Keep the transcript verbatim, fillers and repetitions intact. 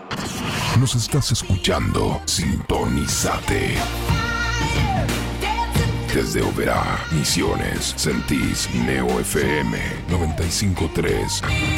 Nos estás escuchando. Sintonízate. Desde Oberá, Misiones, sentís Neo F M noventa y cinco punto tres.